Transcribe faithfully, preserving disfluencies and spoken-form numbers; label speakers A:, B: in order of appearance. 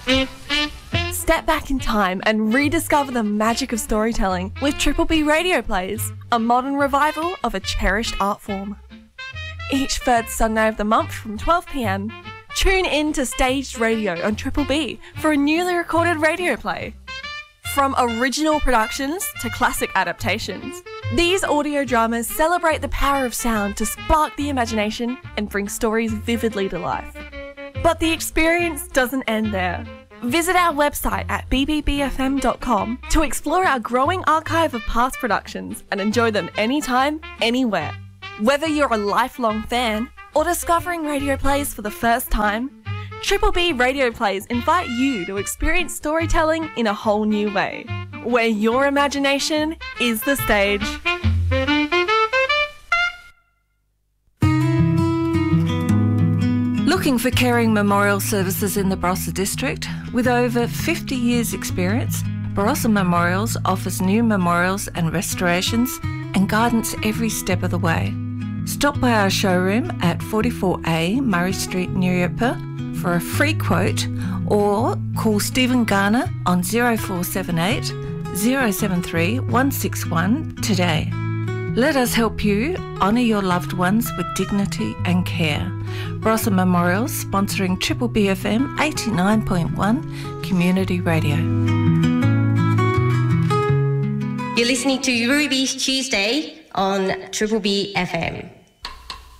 A: Step back in time and rediscover the magic of storytelling with Triple B Radio Plays, a modern revival of a cherished art form. Each third Sunday of the month from twelve p m, tune in to Staged Radio on Triple B for a newly recorded radio play. From original productions to classic adaptations, these audio dramas celebrate the power of sound to spark the imagination and bring stories vividly to life. But the experience doesn't end there. Visit our website at b b b f m dot com to explore our growing archive of past productions and enjoy them anytime, anywhere. Whether you're a lifelong fan or discovering radio plays for the first time, Triple B Radio Plays invite you to experience storytelling in a whole new way, where your imagination is the stage. Looking for caring memorial services in the Barossa District? With over fifty years experience, Barossa Memorials offers new memorials and restorations and guidance every step of the way. Stop by our showroom at forty-four A Murray Street, Nuriootpa for a free quote, or call Stephen Garner on zero four seven eight, zero seven three, one six one today. Let us help you honour your loved ones with dignity and care. Barossa Memorials sponsoring Triple B F M eighty-nine point one Community Radio.
B: You're listening to Ruby's Tuesday on Triple B F M.